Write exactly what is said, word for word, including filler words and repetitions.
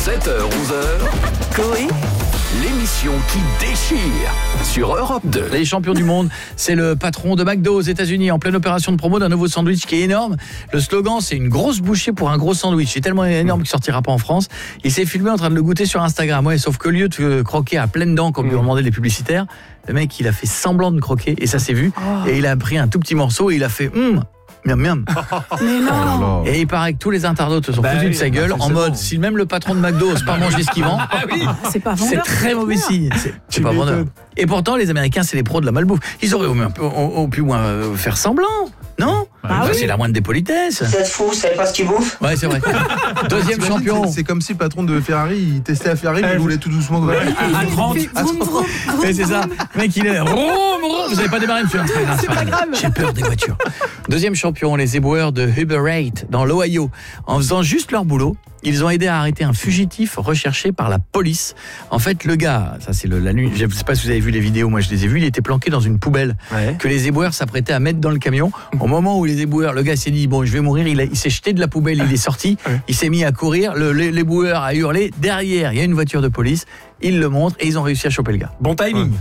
sept heures onze heures, Coé, l'émission qui déchire sur Europe deux. Les champions du monde, c'est le patron de McDo aux États-Unis en pleine opération de promo d'un nouveau sandwich qui est énorme. Le slogan, c'est une grosse bouchée pour un gros sandwich. C'est tellement énorme qu'il sortira pas en France. Il s'est filmé en train de le goûter sur Instagram. Ouais, sauf que au lieu de croquer à pleines dents comme lui ont demandé les publicitaires, le mec, il a fait semblant de croquer et ça s'est vu. Oh. Et il a pris un tout petit morceau et il a fait hum. Miam miam. Mais non. Et il paraît que tous les internautes se sont bah foutus oui, de sa gueule bah en mode si même le patron de McDo n'ose pas manger ce qu'il vend. Ah oui. C'est pas vendeur. C'est très mauvais signe. C'est, c'est pas vendeur. Et pourtant les Américains c'est les pros de la malbouffe. Ils auraient au, au, au plus moins faire semblant, non? Ah, oui. C'est la moindre des politesses. Vous êtes fou, vous savez pas ce qu'il bouffe? Ouais, c'est vrai. Deuxième champion. C'est, c'est comme si le patron de Ferrari, il testait la Ferrari, mais il roulait tout doucement. Ouais. À trente. Mais c'est ça. Le mec, il est vroom, vroom. Vous avez pas démarré, monsieur? C'est pas grave. J'ai peur des voitures. Deuxième champion, les éboueurs de Uber Eats dans l'Ohio. En faisant juste leur boulot, ils ont aidé à arrêter un fugitif recherché par la police. En fait, le gars, ça c'est le, la nuit, je ne sais pas si vous avez vu les vidéos, moi je les ai vues, il était planqué dans une poubelle ouais. que les éboueurs s'apprêtaient à mettre dans le camion. Au moment où les éboueurs, le gars s'est dit, bon, je vais mourir, il, a, il s'est jeté de la poubelle, il est sorti, ouais. il s'est mis à courir, le, l'éboueur a hurlé, derrière, il y a une voiture de police, il le montre et ils ont réussi à choper le gars. Bon timing.